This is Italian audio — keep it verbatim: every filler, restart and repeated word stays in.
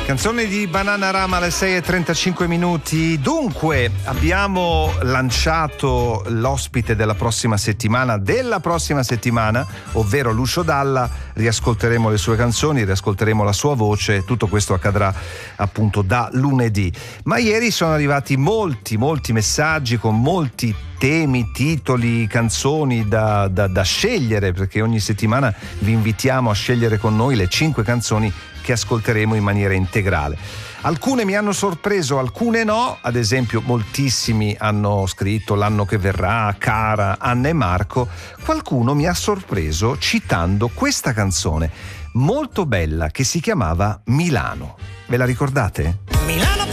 Canzone di Bananarama alle sei e trentacinque minuti. Dunque, abbiamo lanciato l'ospite della prossima settimana, della prossima settimana, ovvero Lucio Dalla. Riascolteremo le sue canzoni, riascolteremo la sua voce. Tutto questo accadrà appunto da lunedì. Ma ieri sono arrivati molti, molti messaggi con molti temi, titoli, canzoni da, da, da scegliere, perché ogni settimana vi invitiamo a scegliere con noi le cinque canzoni che ascolteremo in maniera integrale. Alcune mi hanno sorpreso, alcune no. Ad esempio, moltissimi hanno scritto L'anno che verrà, Cara, Anna e Marco. Qualcuno mi ha sorpreso citando questa canzone molto bella che si chiamava Milano. Ve la ricordate? Milano